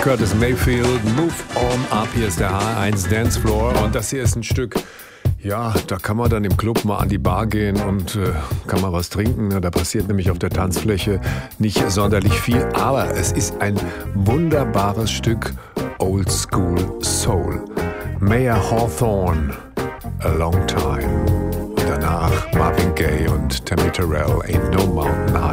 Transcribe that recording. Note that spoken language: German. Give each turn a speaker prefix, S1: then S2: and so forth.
S1: Curtis Mayfield, Move On Up, hier ist der H1 Dance Floor und das hier ist ein Stück, ja, da kann man dann im Club mal an die Bar gehen und kann mal was trinken, da passiert nämlich auf der Tanzfläche nicht sonderlich viel, aber es ist ein wunderbares Stück Old School Soul. Mayer Hawthorne, A Long Time und danach Marvin Gaye und Tammy Terrell, Ain't No Mountain High